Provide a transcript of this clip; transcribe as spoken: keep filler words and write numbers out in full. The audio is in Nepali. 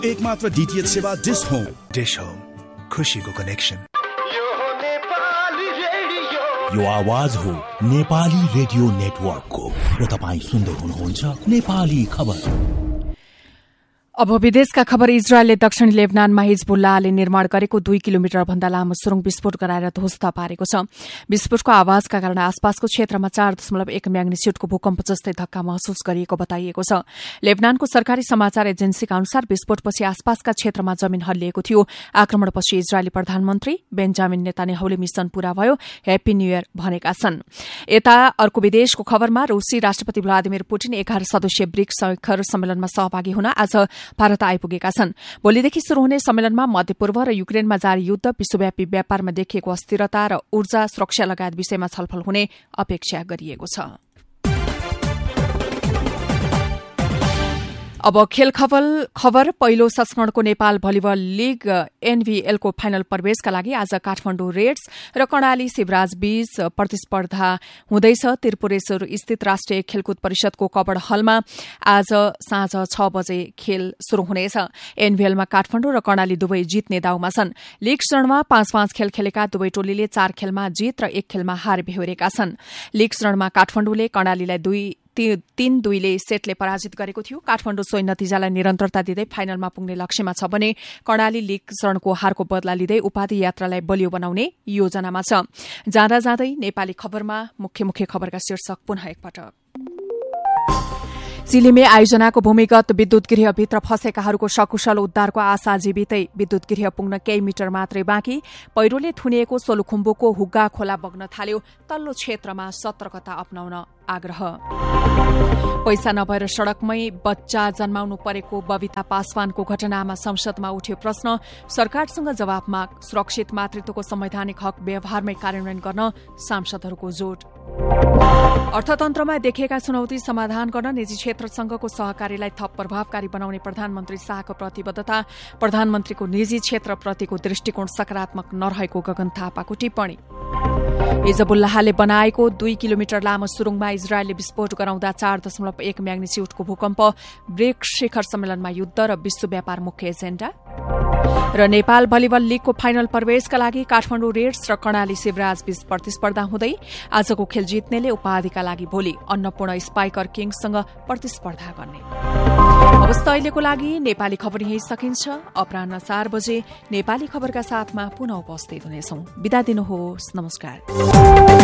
एकमात्र डीटीएच सेवा डिश होम। डिश होम, खुशीको कनेक्सन। यो आवाज हो नेपाली रेडियो नेटवर्कको र तपाईँ सुन्दै हुनुहुन्छ नेपाली खबर। अब विदेशका खबर। इजरायलले दक्षिणी लेबनानमा हिजबुल्लाहले निर्माण गरेको दुई किलोमिटर भन्दा लामो सुरुङ विस्फोट गराएर ध्वस्त पारेको छ। विस्फोटको आवाजका कारण आसपासको क्षेत्रमा चार दशमलव एक म्याग्निच्युडको भूकम्प जस्तै धक्का महसुस गरिएको बताइएको छ। लेबनानको सरकारी समाचार एजेन्सीका अनुसार विस्फोटपछि आसपासका क्षेत्रमा जमिन हल्लिएको थियो। आक्रमणपछि इजरायली प्रधानमन्त्री बेन्जामिन नेतान्याहुले मिशन पूरा भयो, ह्याप्पी न्यू इयर भनेका छन्। यता अर्को विदेशको खबरमा रूसी राष्ट्रपति भ्लादिमिर पुटिन एघार सदस्यीय ब्रिक्स शिखर सम्मेलनमा सहभागी हुन आज भारत आइपुगेका छन्। भोलिदेखि शुरू हुने सम्मेलनमा मध्यपूर्व र युक्रेनमा जारी युद्ध, विश्वव्यापी व्यापारमा देखिएको अस्थिरता र ऊर्जा सुरक्षा लगायत विषयमा छलफल हुने अपेक्षा गरिएको छ। अब खेल खबर। पहिलो संस्करणको नेपाल भलिबल लीग एनभीएलको फाइनल प्रवेशका लागि आज काठमाडौँ रेड्स र कर्णाली शिवराज बीच प्रतिस्पर्धा हुँदैछ। त्रिपुरेश्वर स्थित राष्ट्रिय खेलकुद परिषदको कबड हलमा आज साँझ छ बजे खेल शुरू हुनेछ। एनभीएलमा काठमाडौँ र कर्णाली दुवै जित्ने दाउमा छन्। लीग चरणमा पाँच पाँच खेल खेलेका दुवै टोलीले चार खेलमा जित र एक खेलमा हार बेहोरेका छन्। लीग चरणमा काठमाडौँले कर्णालीलाई दुई तीन दुईले सेटले पराजित गरेको थियो। काठमाडौँ सोही नतिजालाई निरन्तरता दिँदै फाइनलमा पुग्ने लक्ष्यमा छ भने कर्णाली लीग चरणको हारको बदला लिँदै उपाधि यात्रालाई बलियो बनाउने योजनामा छ। जाँदा जाँदै नेपाली खबरमा मुख्य मुख्य खबरका शीर्षक पुनः एकपटक। चिलिमे आयोजनाको भूमिगत विद्युत गृहभित्र फँसेकाहरूको सकुशल उद्धारको आशा जीवितै। विद्युत गृह पुग्न केही मिटर मात्रै बाँकी। पहिरोले थुनिएको सोलुखुम्बुको हुग्गा खोला बग्न थाल्यो। तल्लो क्षेत्रमा सतर्कता अपनाउन आग्रह। पैसा नभएर सड़कमै बच्चा जन्माउनु परेको बबिता पासवानको घटनामा संसदमा उठ्यो प्रश्न। सरकारसँग जवाफ माग। सुरक्षित मातृत्वको संवैधानिक हक व्यवहारमै कार्यान्वयन गर्न सांसदहरूको जोड। अर्थतन्त्रमा देखिएका चुनौती समाधान गर्न निजी क्षेत्रसँगको सहकारीलाई थप प्रभावकारी बनाउने प्रधानमन्त्री शाहको प्रतिबद्धता। प्रधानमन्त्रीको निजी क्षेत्रप्रतिको दृष्टिकोण सकारात्मक नरहेको गगन थापाको टिप्पणी। हिजबुल्लाहले बनाएको दुई किलोमिटर लामो सुरुङमा इजरायलले विस्फोट गराउँदा चार दशमलव एक म्याग्निच्युडको भूकम्प। ब्रिक्स शिखर सम्मेलनमा युद्ध र विश्व व्यापार मुख्य एजेण्डा। र नेपाल भलिबल लीगको फाइनल प्रवेशका लागि काठमाडौँ रेड्स र कर्णाली शिवराज बीच प्रतिस्पर्धा हुँदै आजको खेल जित्नेले उपाधिका लागि भोलि अन्नपूर्ण स्पाइकर किङ्ससँग प्रतिस्पर्धा गर्ने। अवस्था अहिलेको लागि नेपाली खबर यही सकिन्छ। अपराह्न चार बजे नेपाली खबरका साथमा पुनः उपस्थित हुनेछौं। बिदा दिनुहोस्। नमस्कार।